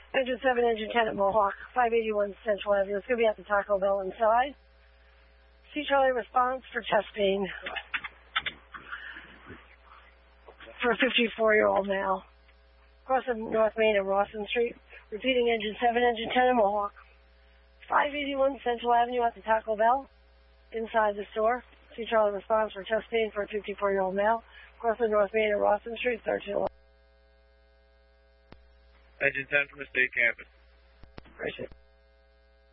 Engine 7, Engine 10 at Mohawk, 581 Central Avenue. It's going to be at the Taco Bell inside. C Charlie response for testing for a 54-year-old male. Crossing North Main and Rawson Street. Repeating Engine 7, Engine 10 at Mohawk. 581 Central Avenue at the Taco Bell inside the store. C Charlie response for testing for a 54-year-old male. Crossing North Main and Rawson Street, 1311. Engine 10 from the state campus. Appreciate it.